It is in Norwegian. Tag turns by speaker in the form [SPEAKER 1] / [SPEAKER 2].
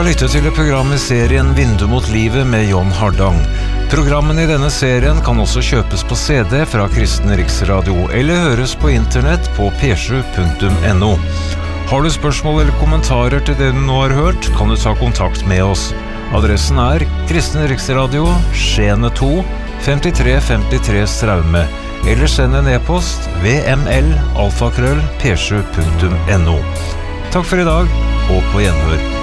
[SPEAKER 1] har lyttet til et program i serien Vindu mot livet med John Hardang. Programmene i denne serien kan også kjøpes på CD fra Kristen Riksradio eller høres på internett på p7.no. Har du spørsmål eller kommentarer til det du nå har hørt, kan du ta kontakt med oss. Adressen Kristen Riksradio, Skjene 2, 5353 Straume, eller send en e-post vml@p7.no. Takk for i dag, og på gjenhør.